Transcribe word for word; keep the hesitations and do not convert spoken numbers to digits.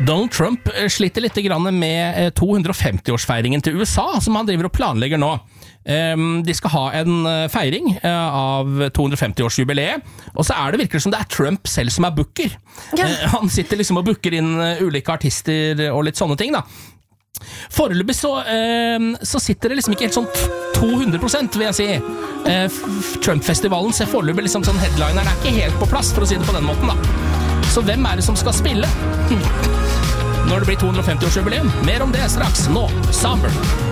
Donald Trump sliter litt grann med to hundre femti-årsfeiringen til U S A, som han driver og planlegger nå. De skal ha en feiring av to hundre femti-årsjubileet, og så er det virkelig som det er Trump selv som er booker. Ja. Han sitter liksom og booker inn ulike artister og litt sånne ting da. Foreløpig så, så sitter det liksom ikke helt sånn to hundre prosent, vil jeg si. Trump-festivalen ser foreløpig liksom sånn, headlineren er ikke helt på plass, for å si det på den måten da. Så hvem er det som skal spille? Når det blir to hundre femti-årsjubileum? Mer om det straks, nå, Somber.